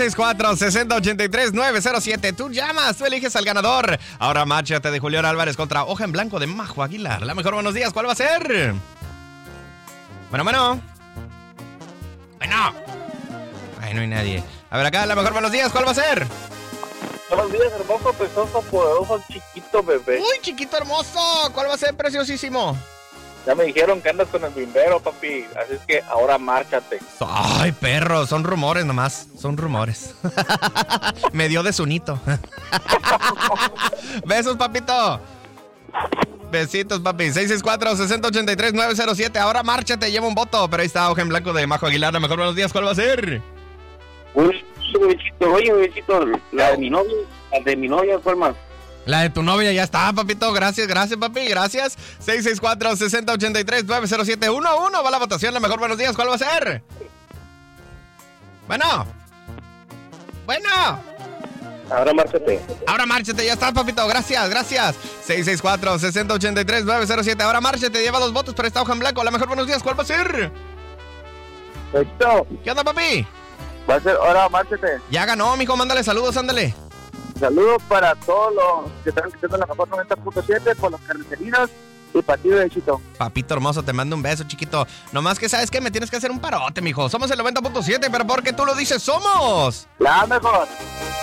664-6083-907. Tú llamas, tú eliges al ganador. Ahora márchate de Julián Álvarez contra Hoja en Blanco de Majo Aguilar. La mejor, buenos días, ¿cuál va a ser? Bueno. Ay, no hay nadie. A ver acá, la mejor, buenos días, ¿cuál va a ser? Buenos días, hermoso, precioso, poderoso, chiquito bebé. Uy, chiquito hermoso, ¿cuál va a ser, preciosísimo? Ya me dijeron que andas con el bimbero, papi. Así es que ahora márchate. Ay, perro, son rumores nomás. Son rumores. Me dio de sunito. Besos, papito. Besitos, papi. 664-6083-907. Ahora márchate, lleva un voto. Pero ahí está Hoja en Blanco de Majo Aguilar. La mejor, buenos días, ¿cuál va a ser? Uy, bebecito, la de mi novia, ¿cuál más? La de tu novia ya está, papito. Gracias, papi, gracias. 664-6083-907. 1-1 va la votación. La mejor, buenos días, ¿cuál va a ser? Bueno. Ahora márchate. Ahora márchate, ya está, papito. Gracias. 664-6083-907. Ahora márchate, lleva 2 votos para esta Hoja en Blanco. La mejor, buenos días, ¿cuál va a ser? Bebecito, ¿Qué onda, papi? va a ser ahora márchate. Ya ganó, mijo, mándale saludos, ándale. Saludos para todos los que están escuchando la mejor 90.7 por los carreterinos y para ti, bebecito. Papito hermoso, te mando un beso, chiquito. Nomás que, ¿sabes qué? Me tienes que hacer un parote, mijo. Somos el 90.7, pero porque tú lo dices, somos La mejor.